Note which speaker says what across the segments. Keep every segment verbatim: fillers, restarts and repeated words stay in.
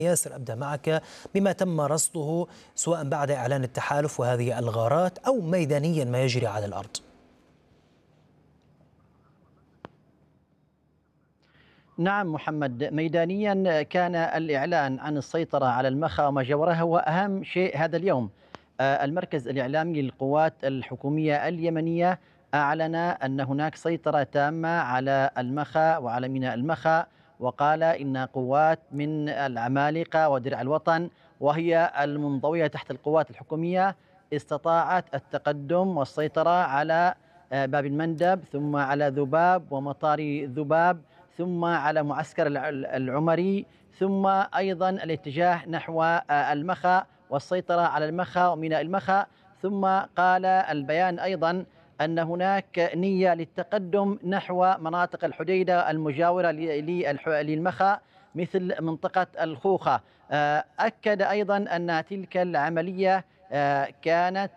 Speaker 1: ياسر، أبدأ معك بما تم رصده سواء بعد إعلان التحالف وهذه الغارات أو ميدانيا ما يجري على الأرض.
Speaker 2: نعم محمد، ميدانيا كان الإعلان عن السيطرة على المخا وما جاوره هو أهم شيء هذا اليوم. المركز الإعلامي للقوات الحكومية اليمنية أعلن أن هناك سيطرة تامة على المخا وعلى ميناء المخا، وقال إن قوات من العمالقة ودرع الوطن وهي المنضوية تحت القوات الحكومية استطاعت التقدم والسيطرة على باب المندب، ثم على ذباب ومطار ذباب، ثم على معسكر العمري، ثم أيضا الاتجاه نحو المخا والسيطرة على المخا وميناء المخا. ثم قال البيان أيضا أن هناك نية للتقدم نحو مناطق الحديدة المجاورة للمخا مثل منطقة الخوخة. أكد أيضا أن تلك العملية كانت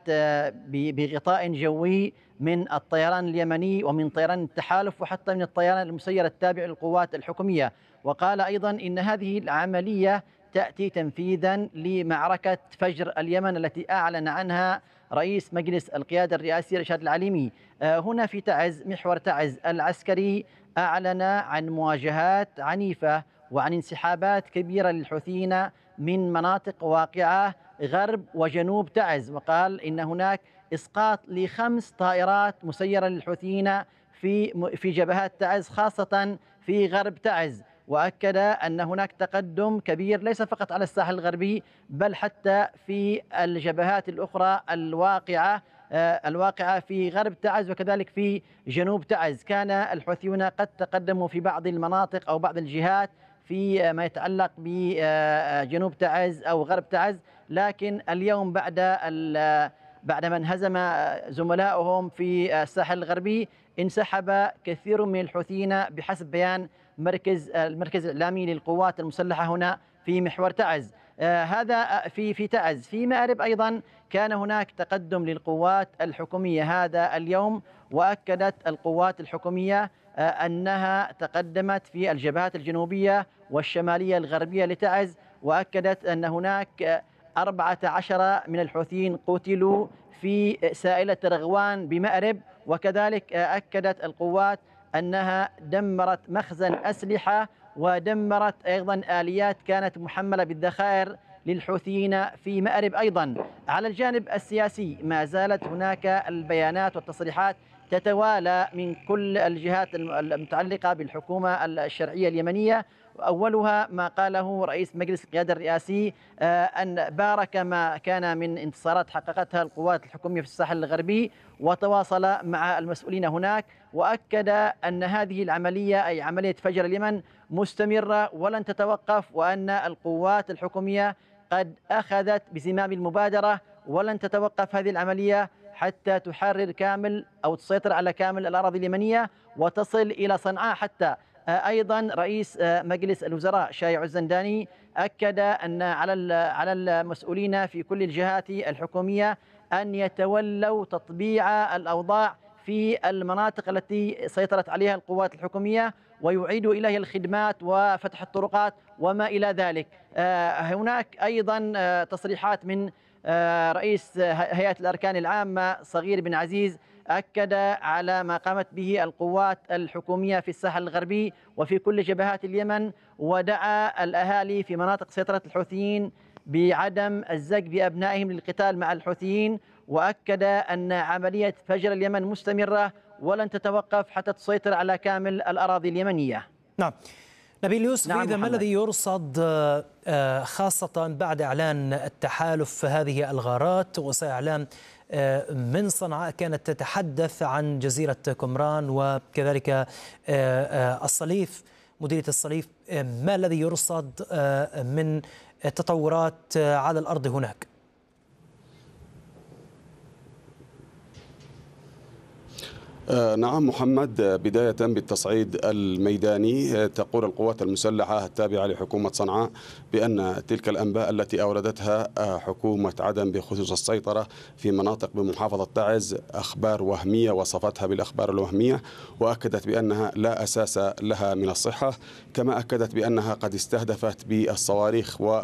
Speaker 2: بغطاء جوي من الطيران اليمني ومن طيران التحالف وحتى من الطيران المسير التابع للقوات الحكومية. وقال أيضا إن هذه العملية تأتي تنفيذا لمعركة فجر اليمن التي أعلن عنها رئيس مجلس القيادة الرئاسي رشاد العليمي. هنا في تعز، محور تعز العسكري أعلن عن مواجهات عنيفة وعن انسحابات كبيرة للحوثيين من مناطق واقعة غرب وجنوب تعز، وقال إن هناك إسقاط لخمس طائرات مسيرة للحوثيين في في جبهات تعز خاصة في غرب تعز. وأكد أن هناك تقدم كبير ليس فقط على الساحل الغربي بل حتى في الجبهات الأخرى الواقعة الواقعة في غرب تعز وكذلك في جنوب تعز. كان الحوثيون قد تقدموا في بعض المناطق أو بعض الجهات في ما يتعلق بجنوب تعز أو غرب تعز، لكن اليوم بعد بعدما انهزم زملائهم في الساحل الغربي انسحب كثير من الحوثيين بحسب بيان مركز المركز الإعلامي للقوات المسلحة هنا في محور تعز. آه هذا في في تعز. في مأرب أيضا كان هناك تقدم للقوات الحكومية هذا اليوم، وأكدت القوات الحكومية آه أنها تقدمت في الجبهات الجنوبية والشمالية الغربية لتعز، وأكدت أن هناك أربعة عشر من الحوثيين قتلوا في سائلة رغوان بمأرب. وكذلك أكدت القوات أنها دمرت مخزن أسلحة ودمرت أيضا آليات كانت محملة بالذخائر للحوثيين في مأرب. أيضا على الجانب السياسي ما زالت هناك البيانات والتصريحات تتوالى من كل الجهات المتعلقة بالحكومة الشرعية اليمنية، أولها ما قاله رئيس مجلس القيادة الرئاسي أن بارك ما كان من انتصارات حققتها القوات الحكومية في الساحل الغربي وتواصل مع المسؤولين هناك، وأكد أن هذه العملية أي عملية فجر اليمن مستمرة ولن تتوقف، وأن القوات الحكومية قد أخذت بزمام المبادرة ولن تتوقف هذه العملية حتى تحرر كامل أو تسيطر على كامل الأراضي اليمنية وتصل إلى صنعاء حتى. أيضا رئيس مجلس الوزراء شايع الزنداني أكد أن على على المسؤولين في كل الجهات الحكومية أن يتولوا تطبيع الأوضاع في المناطق التي سيطرت عليها القوات الحكومية ويعيدوا إليها الخدمات وفتح الطرقات وما إلى ذلك. هناك أيضا تصريحات من رئيس هيئة الأركان العامة صغير بن عزيز أكد على ما قامت به القوات الحكومية في الساحل الغربي وفي كل جبهات اليمن، ودعا الأهالي في مناطق سيطرة الحوثيين بعدم الزج بأبنائهم للقتال مع الحوثيين، وأكد أن عملية فجر اليمن مستمرة ولن تتوقف حتى تسيطر على كامل الأراضي اليمنية.
Speaker 1: نعم نبيل يوسف،
Speaker 2: نعم
Speaker 1: إذا ما الذي يرصد خاصة بعد إعلان التحالف هذه الغارات وسإعلان من صنعاء كانت تتحدث عن جزيرة كمران وكذلك الصليف مديرية الصليف، ما الذي يرصد من تطورات على الأرض هناك؟
Speaker 3: نعم محمد، بداية بالتصعيد الميداني، تقول القوات المسلحة التابعة لحكومة صنعاء بأن تلك الأنباء التي أوردتها حكومة عدن بخصوص السيطرة في مناطق بمحافظة تعز أخبار وهمية، وصفتها بالأخبار الوهمية، وأكدت بأنها لا أساس لها من الصحة، كما أكدت بأنها قد استهدفت بالصواريخ